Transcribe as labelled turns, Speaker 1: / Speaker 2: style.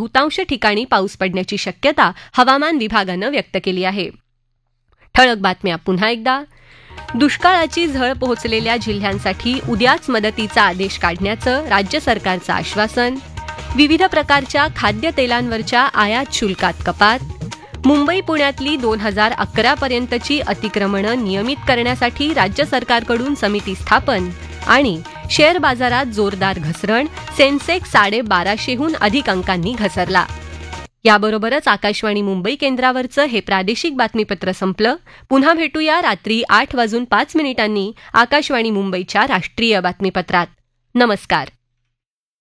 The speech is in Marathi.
Speaker 1: बहुतांश ठिकाणी पाऊस पडण्याची शक्यता हवामान विभागानं व्यक्त केली आहे. ठळक बातम्या पुन्हा एकदा. दुष्काळाची झळ पोहोचलेल्या जिल्ह्यांसाठी उद्याच मदतीचा आदेश काढण्याचं राज्य सरकारचं आश्वासन. विविध प्रकारच्या खाद्यतेलांवरच्या आयात शुल्कात कपात. मुंबई पुण्यातली 2011 पर्यंतची अतिक्रमणं नियमित करण्यासाठी राज्य सरकारकडून समिती स्थापन. आणि शेअर बाजारात जोरदार घसरण, सेन्सेक्स 1250हून अधिक अंकांनी घसरला. याबरोबरच आकाशवाणी मुंबई केंद्रावरचं हे प्रादेशिक बातमीपत्र संपलं. पुन्हा भेटूया रात्री 8:05 आकाशवाणी मुंबईच्या राष्ट्रीय बातमीपत्रात. नमस्कार.